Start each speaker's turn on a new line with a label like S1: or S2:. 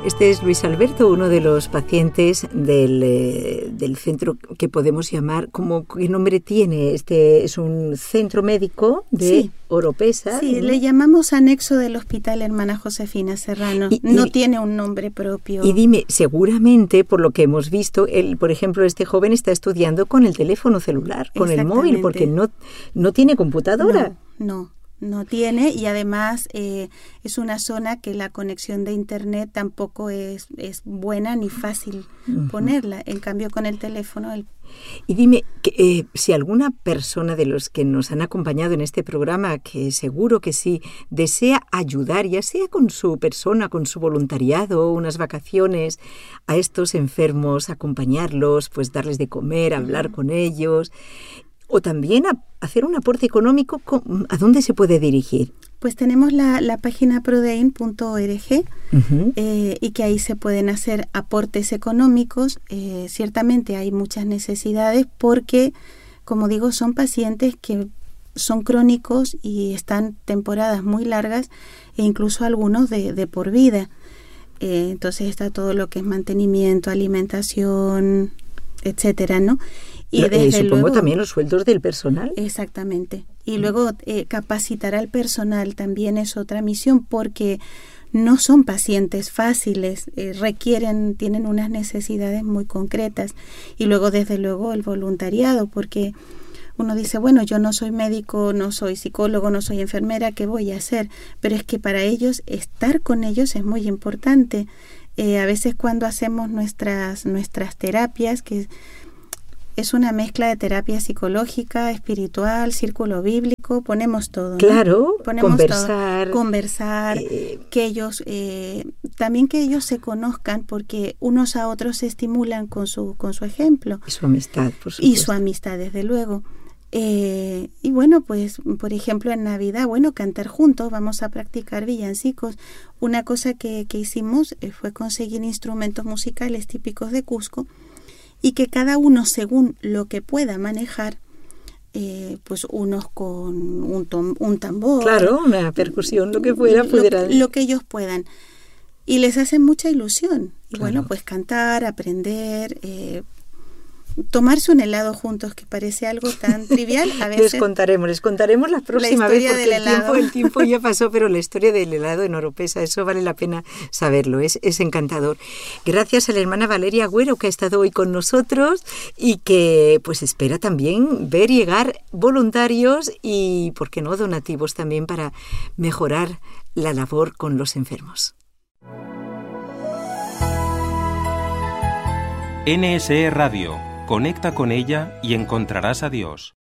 S1: Este es Luis Alberto, uno de los pacientes del centro que podemos llamar, ¿qué nombre tiene? Este es un centro médico de Oropesa.
S2: Sí, ¿no? Le llamamos anexo del Hospital Hermana Josefina Serrano. No tiene un nombre propio.
S1: Y dime, seguramente, por lo que hemos visto, por ejemplo, este joven está estudiando con el teléfono celular, con el móvil, porque no tiene computadora.
S2: No tiene, y además es una zona que la conexión de internet tampoco es buena ni fácil ponerla. En cambio, con el teléfono...
S1: Y dime, si alguna persona de los que nos han acompañado en este programa, que seguro que sí, desea ayudar, ya sea con su persona, con su voluntariado, unas vacaciones, a estos enfermos, acompañarlos, pues darles de comer, hablar con ellos... O también hacer un aporte económico, ¿a dónde se puede dirigir?
S2: Pues tenemos la página prodein.org y que ahí se pueden hacer aportes económicos. Ciertamente hay muchas necesidades porque, como digo, son pacientes que son crónicos y están temporadas muy largas e incluso algunos de por vida. Entonces está todo lo que es mantenimiento, alimentación, etcétera, ¿no?
S1: Y desde luego también los sueldos del personal.
S2: Exactamente. Y luego capacitar al personal también es otra misión, porque no son pacientes fáciles, tienen unas necesidades muy concretas. Y luego desde luego el voluntariado, porque uno dice, bueno, yo no soy médico, no soy psicólogo, no soy enfermera, ¿qué voy a hacer? Pero es que para ellos, estar con ellos es muy importante. A veces cuando hacemos nuestras terapias, que es una mezcla de terapia psicológica, espiritual, círculo bíblico, ponemos todo, ¿no?
S1: Claro,
S2: ponemos
S1: conversar.
S2: Todo, conversar, que ellos, también que ellos se conozcan, porque unos a otros se estimulan con su ejemplo.
S1: Y su amistad, por supuesto.
S2: Y su amistad, desde luego. Y bueno, pues, por ejemplo, en Navidad, cantar juntos, vamos a practicar villancicos. Una cosa que hicimos fue conseguir instrumentos musicales típicos de Cusco, y que cada uno, según lo que pueda manejar, pues unos con un tambor.
S1: Claro, una percusión, lo que fuera, pudieran.
S2: Lo que ellos puedan. Y les hace mucha ilusión. Y
S1: claro.
S2: Pues cantar, aprender, tomarse un helado juntos, que parece algo tan trivial a veces.
S1: Les contaremos la próxima vez, porque el tiempo ya pasó, pero la historia del helado en Oropesa, eso vale la pena saberlo, es encantador. Gracias a la hermana Valeria Agüero, que ha estado hoy con nosotros y que pues espera también ver llegar voluntarios y, ¿por qué no, donativos también para mejorar la labor con los enfermos.
S3: NSE Radio. Conecta con ella y encontrarás a Dios.